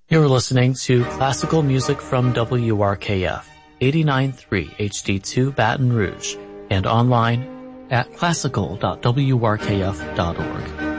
You're listening to classical music from WRKF, 89.3 HD2 Baton Rouge, and online at classical.wrkf.org.